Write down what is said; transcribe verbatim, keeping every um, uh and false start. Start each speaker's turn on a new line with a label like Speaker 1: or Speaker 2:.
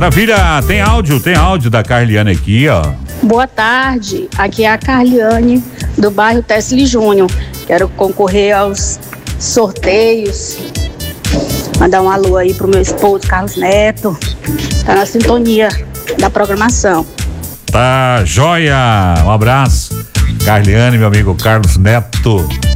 Speaker 1: Maravilha, tem áudio, tem áudio da Carliane aqui, ó.
Speaker 2: Boa tarde, aqui é a Carliane do bairro Tesli Júnior. Quero concorrer aos sorteios. Mandar um alô aí pro meu esposo Carlos Neto. Tá na sintonia da programação.
Speaker 1: Tá joia, um abraço. Carliane, meu amigo Carlos Neto.